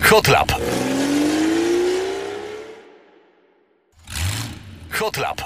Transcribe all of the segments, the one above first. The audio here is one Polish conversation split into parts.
Hot Lab. Hot Lab.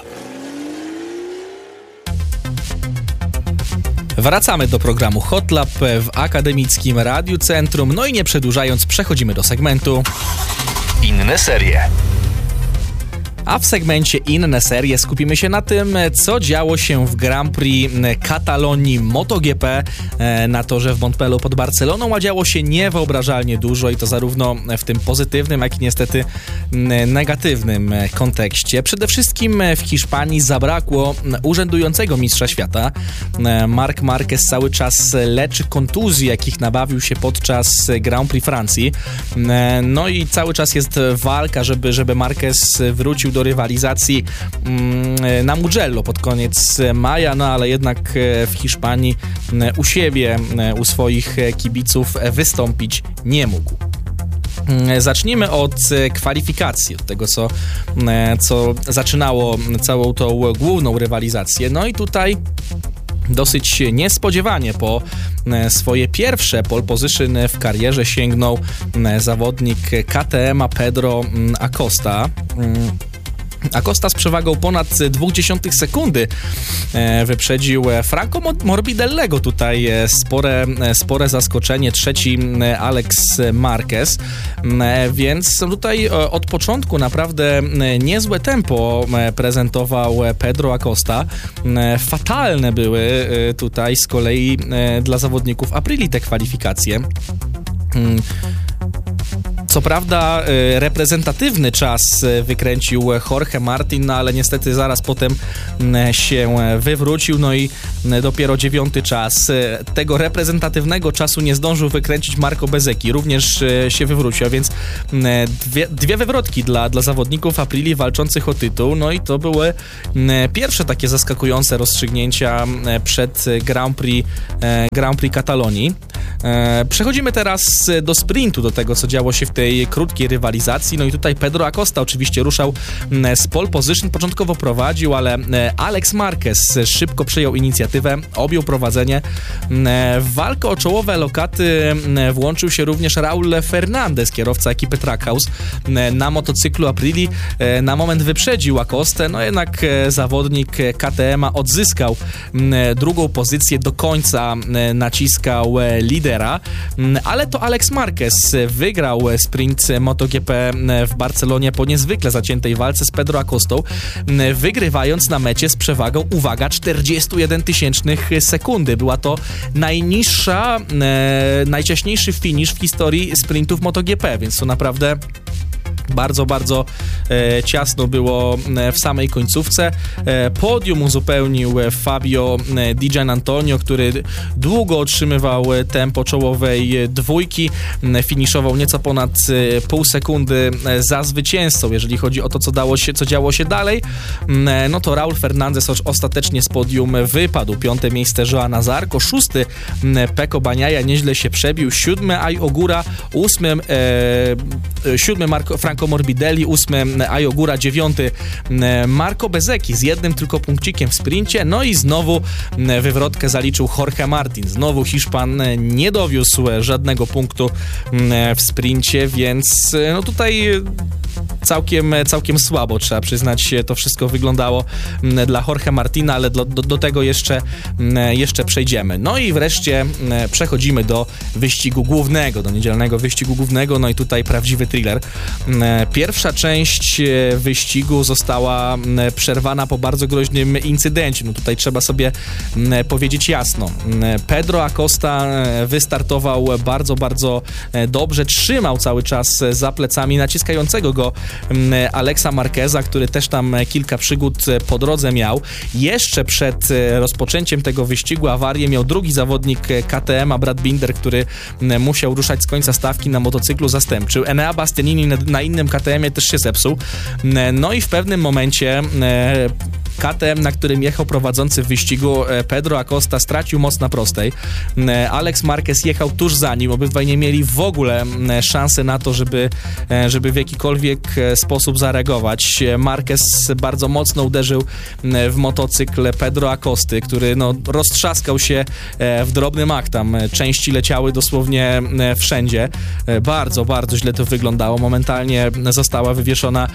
Wracamy do programu Hot Lab w Akademickim Radiu Centrum. No i nie przedłużając, przechodzimy do segmentu Inne serie. A w segmencie Inne serie skupimy się na tym, co działo się w Grand Prix Katalonii MotoGP na torze w Montpellier pod Barceloną, a działo się niewyobrażalnie dużo i to zarówno w tym pozytywnym, jak i niestety negatywnym kontekście. Przede wszystkim w Hiszpanii zabrakło urzędującego mistrza świata. Marc Marquez cały czas leczy kontuzji, jakich nabawił się podczas Grand Prix Francji. No i cały czas jest walka, żeby Marquez wrócił do rywalizacji na Mugello pod koniec maja, no ale jednak w Hiszpanii u siebie, u swoich kibiców wystąpić nie mógł. Zacznijmy od kwalifikacji, od tego, co zaczynało całą tą główną rywalizację. No i tutaj dosyć niespodziewanie po swoje pierwsze pole position w karierze sięgnął zawodnik KTM-a Pedro Acosta. Acosta z przewagą ponad 0,2 sekundy wyprzedził Franco Morbidellego. Tutaj spore zaskoczenie. Trzeci Alex Marquez. Więc tutaj od początku naprawdę niezłe tempo prezentował Pedro Acosta. Fatalne były tutaj z kolei dla zawodników Aprilia te kwalifikacje. Co prawda reprezentatywny czas wykręcił Jorge Martin, no ale niestety zaraz potem się wywrócił, no i dopiero 9. czas. Tego reprezentatywnego czasu nie zdążył wykręcić Marco Bezzecchi, również się wywrócił, a więc dwie wywrotki dla zawodników Aprilia walczących o tytuł, no i to były pierwsze takie zaskakujące rozstrzygnięcia przed Grand Prix Katalonii. Przechodzimy teraz do sprintu, do tego, co działo się w tej krótkiej rywalizacji. No i tutaj Pedro Acosta oczywiście ruszał z pole position, początkowo prowadził, ale Alex Marquez szybko przejął inicjatywę, objął prowadzenie. W walkę o czołowe lokaty włączył się również Raul Fernandez, kierowca ekipy Trackhouse. Na motocyklu Aprilia na moment wyprzedził Acostę, no jednak zawodnik KTM-a odzyskał drugą pozycję, do końca naciskał lidera, ale to Alex Marquez wygrał sprint MotoGP w Barcelonie po niezwykle zaciętej walce z Pedro Acostą, wygrywając na mecie z przewagą, uwaga, 41,000 sekundy. Była to najciaśniejszy finish w historii sprintów MotoGP, więc to naprawdę bardzo, bardzo ciasno było w samej końcówce. Podium uzupełnił Fabio Di Giannantonio, który długo otrzymywał tempo czołowej dwójki. Finiszował nieco ponad pół sekundy za zwycięzcą. Jeżeli chodzi o to, co działo się dalej, no to Raul Fernandez ostatecznie z podium wypadł. 5. miejsce Joana Zarco, 6. Pecco Bagnaia nieźle się przebił, 7. Ai Ogura, 8. 7. Franco Morbidelli, 8. Ai Ogura, 9. Marco Bezzecchi z jednym tylko punkcikiem w sprincie, no i znowu wywrotkę zaliczył Jorge Martin. Znowu Hiszpan nie dowiózł żadnego punktu w sprincie, więc no tutaj całkiem słabo, trzeba przyznać, to wszystko wyglądało dla Jorge Martina, ale do tego jeszcze przejdziemy. No i wreszcie przechodzimy do wyścigu głównego, do niedzielnego wyścigu głównego, no i tutaj prawdziwy thriller. Pierwsza część wyścigu została przerwana po bardzo groźnym incydencie. No tutaj trzeba sobie powiedzieć jasno. Pedro Acosta wystartował bardzo, bardzo dobrze, trzymał cały czas za plecami naciskającego go Alexa Marqueza, który też tam kilka przygód po drodze miał. Jeszcze przed rozpoczęciem tego wyścigu awarię miał drugi zawodnik KTM-a, Brad Binder, który musiał ruszać z końca stawki na motocyklu zastępczym. Enea Bastianini na innym KTM-ie też się zepsuł. No i w pewnym momencie KTM, na którym jechał prowadzący w wyścigu Pedro Acosta, stracił moc na prostej. Alex Marquez jechał tuż za nim. Obydwaj nie mieli w ogóle szansy na to, żeby w jakikolwiek sposób zareagować. Marquez bardzo mocno uderzył w motocykl Pedro Acosty, który roztrzaskał się w drobny mak. Tam części leciały dosłownie wszędzie. Bardzo, bardzo źle to wyglądało. Momentalnie została wywieszona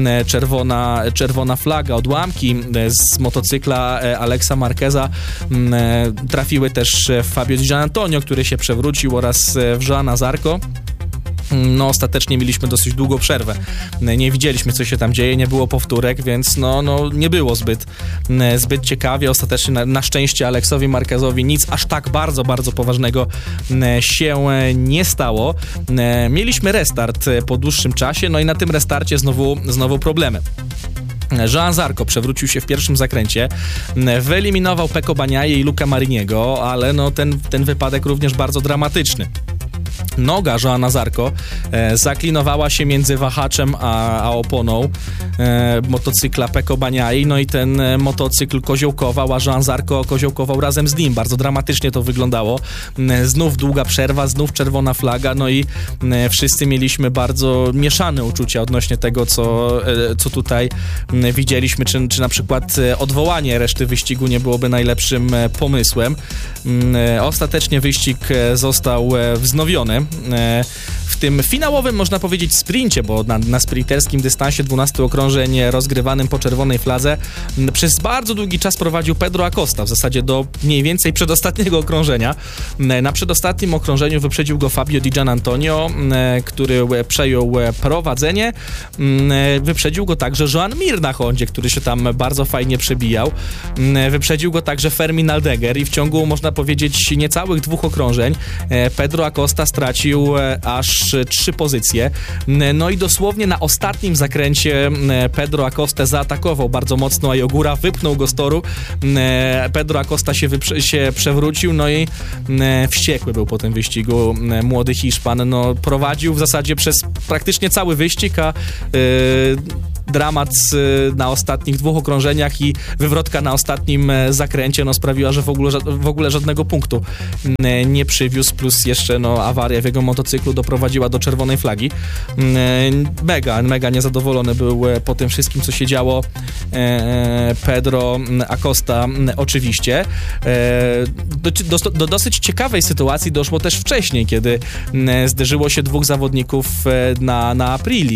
czerwona flaga. Odłamki z motocykla Alexa Marqueza trafiły też w Fabio Di Giannantonio, który się przewrócił, oraz w Joana Zarco. Ostatecznie mieliśmy dosyć długą przerwę. Nie widzieliśmy, co się tam dzieje, nie było powtórek, więc nie było zbyt ciekawie. Ostatecznie na szczęście Aleksowi Marquezowi nic aż tak bardzo, bardzo poważnego się nie stało. Mieliśmy restart po dłuższym czasie, i na tym restarcie znowu problemy. Joan Zarco przewrócił się w pierwszym zakręcie, wyeliminował Pecco Bagnaia i Luca Mariniego, ale ten wypadek również bardzo dramatyczny. Noga Joana Zarco zaklinowała się między wahaczem a oponą motocykla Pecco Bagnaia, i ten motocykl koziołkował, a Joan Zarco koziołkował razem z nim. Bardzo dramatycznie to wyglądało. Znów długa przerwa, znów czerwona flaga, i wszyscy mieliśmy bardzo mieszane uczucia odnośnie tego, co tutaj widzieliśmy, czy na przykład odwołanie reszty wyścigu nie byłoby najlepszym pomysłem. Ostatecznie wyścig został wznowiony. W tym finałowym, można powiedzieć, sprincie, bo na sprinterskim dystansie 12 okrążeń rozgrywanym po czerwonej fladze przez bardzo długi czas prowadził Pedro Acosta, w zasadzie do mniej więcej przedostatniego okrążenia. Na przedostatnim okrążeniu wyprzedził go Fabio Di Giannantonio, który przejął prowadzenie. Wyprzedził go także Joan Mir na Hondzie, który się tam bardzo fajnie przebijał. Wyprzedził go także Fermin Aldeguer i w ciągu, można powiedzieć, niecałych 2 okrążeń Pedro Acosta stracił aż 3 pozycje. I dosłownie na ostatnim zakręcie Pedro Acosta zaatakował bardzo mocno Ayogura, wypchnął go z toru. Pedro Acosta się przewrócił, i wściekły był po tym wyścigu młody Hiszpan. Prowadził w zasadzie przez praktycznie cały wyścig, a dramat na ostatnich 2 okrążeniach i wywrotka na ostatnim zakręcie sprawiła, że w ogóle żadnego punktu nie przywiózł, plus jeszcze awaria w jego motocyklu doprowadziła do czerwonej flagi. Mega niezadowolony był po tym wszystkim, co się działo Pedro Acosta oczywiście. Do dosyć ciekawej sytuacji doszło też wcześniej, kiedy zderzyło się 2 zawodników na Aprili.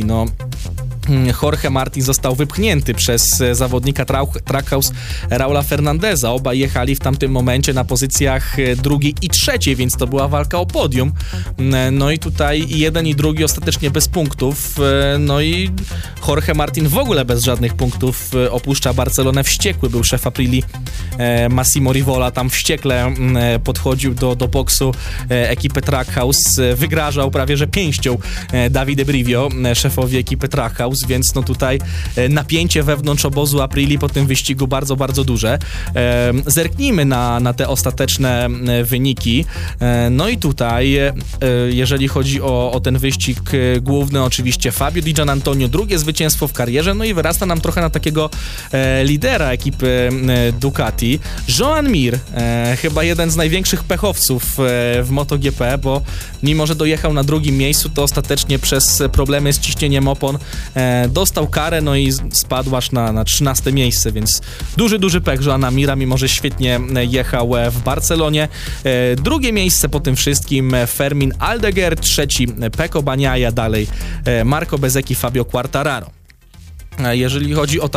Jorge Martin został wypchnięty przez zawodnika Trackhouse Raula Fernandeza. Obaj jechali w tamtym momencie na pozycjach 2. i 3, więc to była walka o podium. I tutaj jeden i drugi ostatecznie bez punktów. I Jorge Martin w ogóle bez żadnych punktów opuszcza Barcelonę. Wściekły był szef Aprili Massimo Rivola. Tam wściekle podchodził do boksu ekipy Trackhouse. Wygrażał prawie że pięścią Davide Brivio, szefowi ekipy Trackhouse, więc tutaj napięcie wewnątrz obozu Aprili po tym wyścigu bardzo, bardzo duże. Zerknijmy na te ostateczne wyniki. I tutaj, jeżeli chodzi o ten wyścig główny, oczywiście Fabio Di Giannantonio, drugie zwycięstwo w karierze, i wyrasta nam trochę na takiego lidera ekipy Ducati. Joan Mir, chyba jeden z największych pechowców w MotoGP, bo mimo, że dojechał na 2. miejscu, to ostatecznie przez problemy z ciśnieniem opon dostał karę, i spadł aż na 13. miejsce, więc duży pech Joana Mira, mimo że świetnie jechał w Barcelonie. 2. miejsce po tym wszystkim Fermin Aldeguer, 3. Pecco Bagnaia, dalej Marco Bezzecchi, Fabio Quartararo. Jeżeli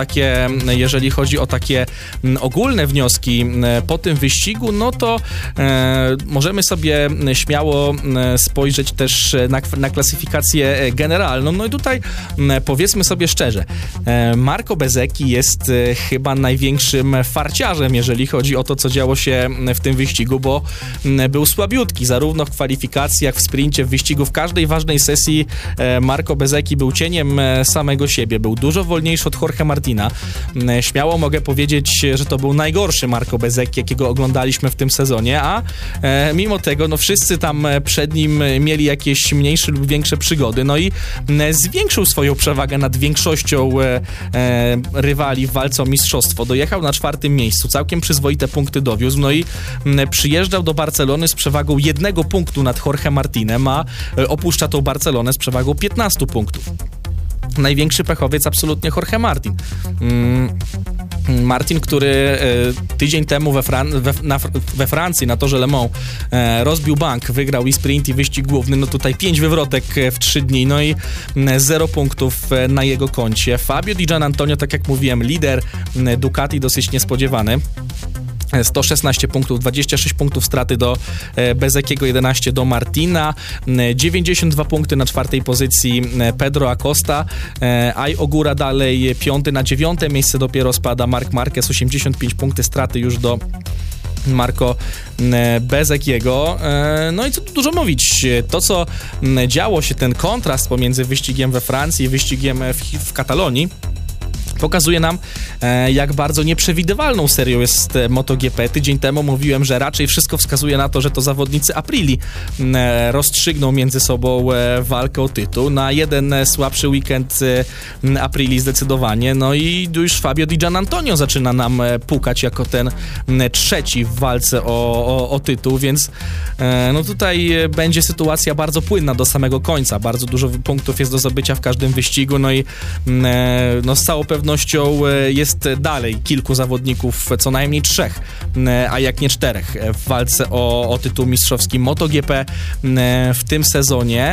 chodzi o takie ogólne wnioski po tym wyścigu, to możemy sobie śmiało spojrzeć też na klasyfikację generalną. I tutaj powiedzmy sobie szczerze, Marco Bezzecchi jest chyba największym farciarzem, jeżeli chodzi o to, co działo się w tym wyścigu, bo był słabiutki, zarówno w kwalifikacjach, w sprincie, w wyścigu, w każdej ważnej sesji Marco Bezzecchi był cieniem samego siebie, był dużo wolniejszy od Jorge Martina. Śmiało mogę powiedzieć, że to był najgorszy Marco Bezzecchi, jakiego oglądaliśmy w tym sezonie, a mimo tego wszyscy tam przed nim mieli jakieś mniejsze lub większe przygody, i zwiększył swoją przewagę nad większością rywali w walce o mistrzostwo. Dojechał na 4. miejscu, całkiem przyzwoite punkty dowiózł, i przyjeżdżał do Barcelony z przewagą 1 punktu nad Jorge Martinem, a opuszcza tą Barcelonę z przewagą 15 punktów. największy pechowiec absolutnie Jorge Martin. Martin, który tydzień temu we Francji na torze Le Mans rozbił bank, wygrał i sprint, i wyścig główny, no tutaj 5 wywrotek w 3 dni, no i 0 punktów na jego koncie. Fabio Di Giannantonio, tak jak mówiłem, lider Ducati, dosyć niespodziewany. 116 punktów, 26 punktów straty do Bezzecchiego, 11 do Martina, 92 punkty na 4. pozycji Pedro Acosta, Ai Ogura dalej 5. na 9. miejsce dopiero spada Marc Marquez, 85 punkty straty już do Marco Bezzecchiego. No i co tu dużo mówić, to co działo się, ten kontrast pomiędzy wyścigiem we Francji i wyścigiem w Katalonii pokazuje nam, jak bardzo nieprzewidywalną serią jest MotoGP. Tydzień temu mówiłem, że raczej wszystko wskazuje na to, że to zawodnicy Aprili rozstrzygną między sobą walkę o tytuł. Na jeden słabszy weekend Aprili zdecydowanie. No i już Fabio Di Giannantonio zaczyna nam pukać jako ten trzeci w walce o tytuł, więc no tutaj będzie sytuacja bardzo płynna do samego końca. Bardzo dużo punktów jest do zdobycia w każdym wyścigu, no i no z całą pewnością jest dalej kilku zawodników, co najmniej 3, a jak nie 4 w walce o tytuł mistrzowski MotoGP w tym sezonie.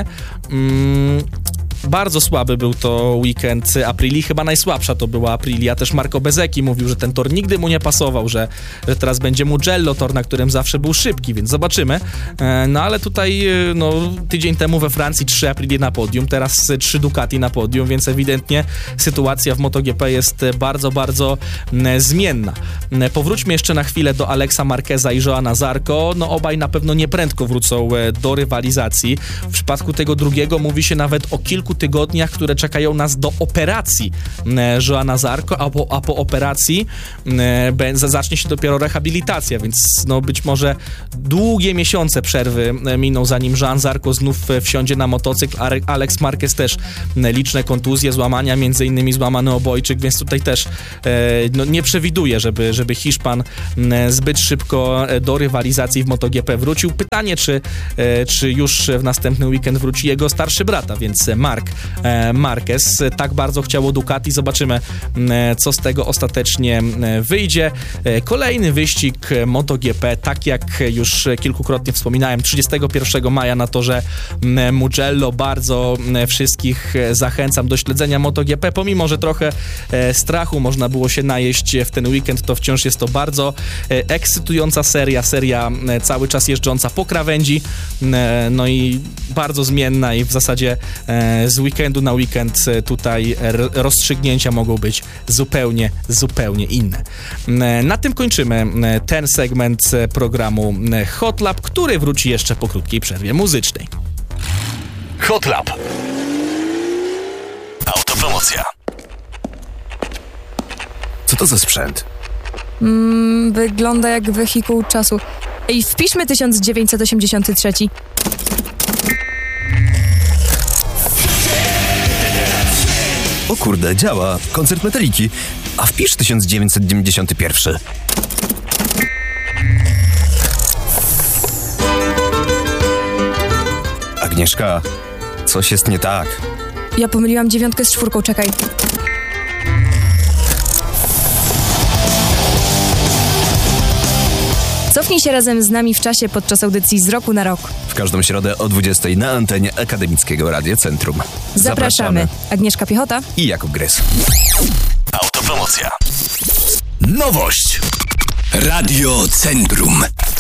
Bardzo słaby był to weekend Aprili, chyba najsłabsza to była Aprilia. Też Marco Bezzecchi mówił, że ten tor nigdy mu nie pasował, że teraz będzie Mugello, tor, na którym zawsze był szybki, więc zobaczymy. No ale tutaj no, tydzień temu we Francji 3 Aprilie na podium, teraz 3 Ducati na podium, więc ewidentnie sytuacja w MotoGP jest bardzo, bardzo zmienna. Powróćmy jeszcze na chwilę do Alexa Marqueza i Joana Zarco. No obaj na pewno nieprędko wrócą do rywalizacji. W przypadku tego drugiego mówi się nawet o kilku tygodniach, które czekają nas do operacji Joana Zarco, a po operacji zacznie się dopiero rehabilitacja, więc no być może długie miesiące przerwy miną, zanim Joan Zarco znów wsiądzie na motocykl. Alex Marquez też liczne kontuzje, złamania, między innymi złamany obojczyk, więc tutaj też no, nie przewiduje, żeby Hiszpan zbyt szybko do rywalizacji w MotoGP wrócił. Pytanie, czy już w następny weekend wróci jego starszy brat, a więc Marc Marquez. Tak bardzo chciało Ducati. Zobaczymy, co z tego ostatecznie wyjdzie. Kolejny wyścig MotoGP, tak jak już kilkukrotnie wspominałem, 31 maja na torze Mugello. Bardzo wszystkich zachęcam do śledzenia MotoGP. Pomimo, że trochę strachu można było się najeść w ten weekend, to wciąż jest to bardzo ekscytująca seria cały czas jeżdżąca po krawędzi, no i bardzo zmienna i w zasadzie z weekendu na weekend tutaj rozstrzygnięcia mogą być zupełnie inne. Na tym kończymy ten segment programu Hot Lap, który wróci jeszcze po krótkiej przerwie muzycznej. Hot Lap. Autopromocja. Co to za sprzęt? Wygląda jak wehikuł czasu. Ej, wpiszmy 1983. O kurde, działa. Koncert Metaliki. A wpisz 1991. Agnieszka, coś jest nie tak. Ja pomyliłam 9 z 4, czekaj. Cofnij się razem z nami w czasie podczas audycji Z roku na rok. W każdą środę o 20 na antenie Akademickiego Radia Centrum. Zapraszamy. Agnieszka Piechota i Jakub Grys. Autopromocja. Nowość. Radio Centrum.